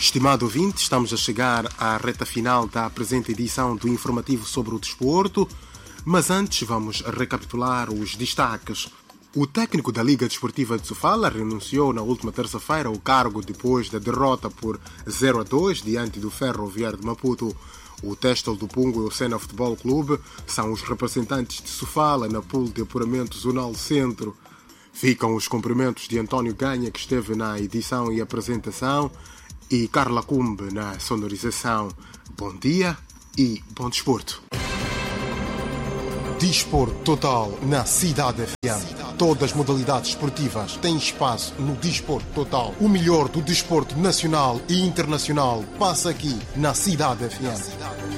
Estimado ouvinte, estamos a chegar à reta final da presente edição do Informativo sobre o Desporto, mas antes vamos recapitular os destaques. O técnico da Liga Desportiva de Sofala renunciou na última terça-feira ao cargo depois da derrota por 0-2 diante do Ferroviário de Maputo. O Testel do Pungo e o Sena Futebol Clube são os representantes de Sofala na pool de apuramento zonal centro. Ficam os cumprimentos de António Ganha, que esteve na edição e apresentação, e Carla Cumbe na sonorização. Bom dia e bom desporto. Desporto total na Cidade FM. Todas as modalidades esportivas têm espaço no Desporto Total. O melhor do desporto nacional e internacional passa aqui na Cidade FM.